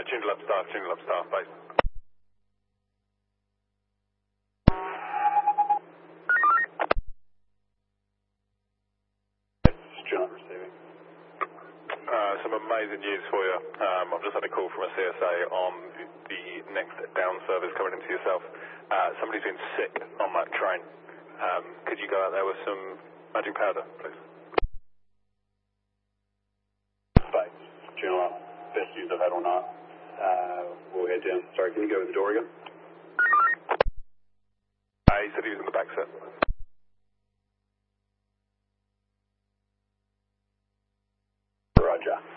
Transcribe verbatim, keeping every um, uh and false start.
Uh, Joondalup staff, Joondalup staff, base. Joondalup receiving. Uh, some amazing news for you. Um, I've just had a call from a C S A on the next down service coming into yourself. Uh, somebody's been sick on that train. Um, could you go out there with some magic powder, please? Base. Joondalup. Best news I've had all night. Uh, we'll head down. Sorry, can you go with the door again? Uh, he said he was in the back set. Roger.